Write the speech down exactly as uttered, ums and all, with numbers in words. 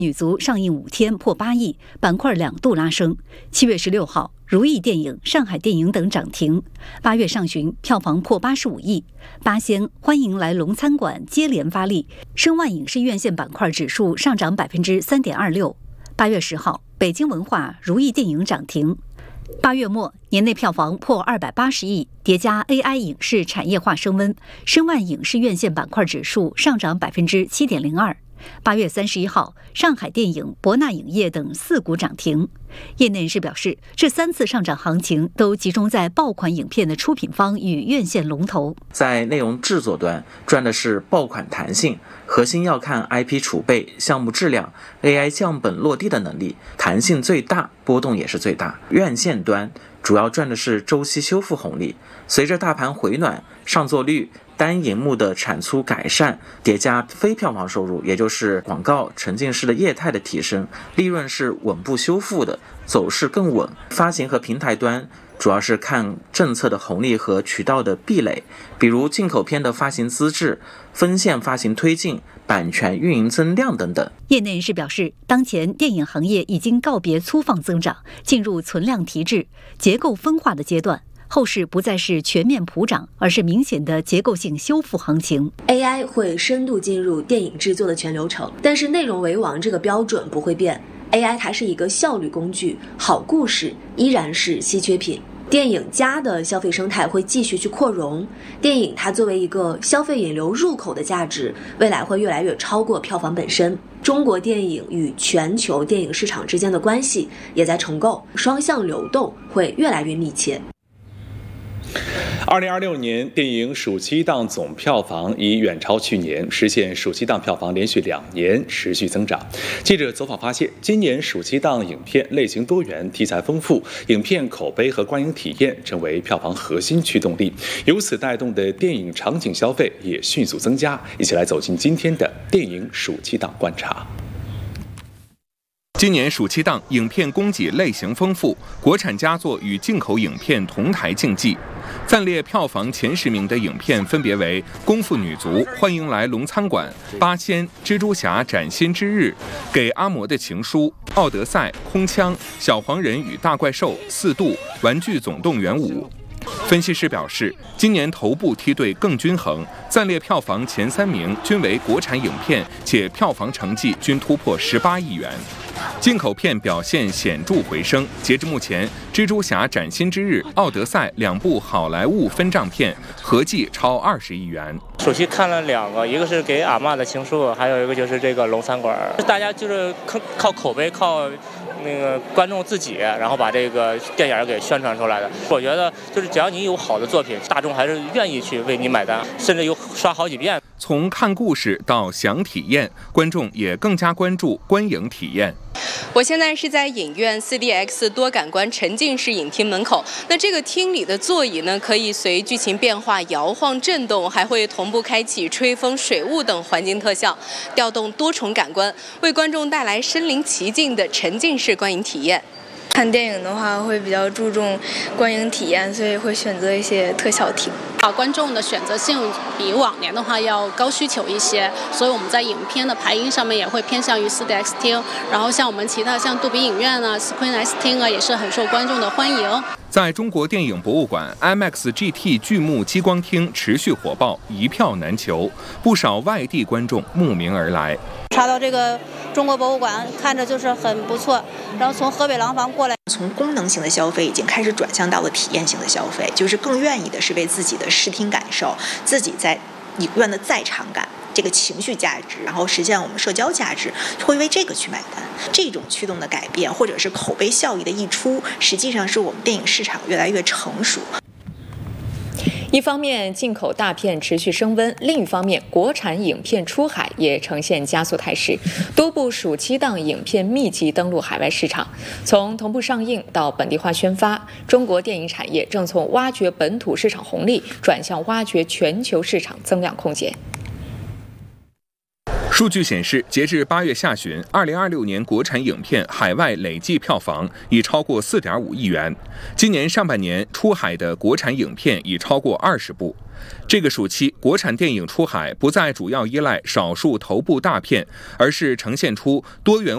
女足上映五天破八亿，板块两度拉升。七月十六号，如意电影、上海电影等涨停。八月上旬，票房破八十五亿。八仙、欢迎来龙餐馆接连发力，申万影视院线板块指数上涨百分之三点二六。八月十号，北京文化、如意电影涨停。八月末，年内票房破二百八十亿，叠加 A I 影视产业化升温，申万影视院线板块指数上涨百分之七点零二。八月三十一号，上海电影、博纳影业等四股涨停。业内人士表示，这三次上涨行情都集中在爆款影片的出品方与院线龙头。 在内容制作端，赚的是爆款弹性，核心要看 I P 储备、项目质量、A I 降本落地的能力，弹性最大，波动也是最大。院线端主要赚的是周期修复红利，随着大盘回暖，上座率、单银幕的产出改善，叠加非票房收入，也就是广告、沉浸式的业态的提升，利润是稳步修复的，走势更稳。发行和平台端主要是看政策的红利和渠道的壁垒，比如进口片的发行资质、分线发行推进、版权运营增量等等。 业内人士表示，当前电影行业已经告别粗放增长，进入存量提质、结构分化的阶段。后市不再是全面普涨，而是明显的结构性修复行情。 A I 会深度进入电影制作的全流程，但是内容为王这个标准不会变。A I 它是一个效率工具，好故事依然是稀缺品。电影加的消费生态会继续去扩容，电影它作为一个消费引流入口的价值，未来会越来越超过票房本身。中国电影与全球电影市场之间的关系也在重构，双向流动会越来越密切。 二零二六年电影暑期档总票房已远超去年，实现暑期档票房连续两年持续增长。记者走访发现，今年暑期档影片类型多元、题材丰富，影片口碑和观影体验成为票房核心驱动力，由此带动的电影场景消费也迅速增加。一起来走进今天的电影暑期档观察。 今年暑期档影片供给类型丰富，国产佳作与进口影片同台竞技。暂列票房前十名的影片分别为《功夫女足》、《欢迎来龙餐馆》、《八仙》、《蜘蛛侠：崭新之日》、《给阿嬷的情书》、《奥德赛》、《空枪》、《小黄人与大怪兽》、《四度》、《玩具总动员五》。分析师表示，今年头部梯队更均衡，暂列票房前三名均为国产影片，且票房成绩均突破十八亿元。进口片表现显著回升，截至目前，《蜘蛛侠：崭新之日》、《奥德赛》两部好莱坞分账片合计超二十亿元。 暑期看了两个，一个是给阿嬷的情书，还有一个就是这个龙餐馆。大家就是靠口碑，靠那个观众自己，然后把这个电影给宣传出来的。我觉得就是只要你有好的作品，大众还是愿意去为你买单，甚至有刷好几遍。 从看故事到想体验，观众也更加关注观影体验。 我现在是在影院 四 D X 多感官沉浸式影厅门口。那这个厅里的座椅呢，可以随剧情变化摇晃震动，还会同步开启吹风、水雾等环境特效，调动多重感官，为观众带来身临其境的沉浸式观影体验。 看电影的话会比较注重观影体验，所以会选择一些特效厅。 啊，观众的选择性比往年的话要高需求一些，所以我们在影片的排映上面也会偏向于 四 D X 厅，然后像我们其他像杜比影院啊、Screen X 厅啊，也是很受观众的欢迎。 在中国电影博物馆 I M A X G T 巨幕激光厅持续火爆，一票难求，不少外地观众慕名而来。 查到这个中国博物馆，看着就是很不错。然后从河北廊坊过来， 从功能性的消费已经开始转向到了体验性的消费，就是更愿意的是为自己的视听感受，自己在影院的在场感。这个情绪价值，然后实现我们社交价值，会为这个去买单。这种驱动的改变，或者是口碑效益的溢出，实际上是我们电影市场越来越成熟。 一方面，进口大片持续升温；另一方面，国产影片出海也呈现加速态势。多部暑期档影片密集登陆海外市场，从同步上映到本地化宣发，中国电影产业正从挖掘本土市场红利，转向挖掘全球市场增量空间。 数据显示，截至八月下旬，二零二六年国产影片海外累计票房已超过四点五亿元。今年上半年出海的国产影片已超过二十部。这个暑期，国产电影出海不再主要依赖少数头部大片，而是呈现出多元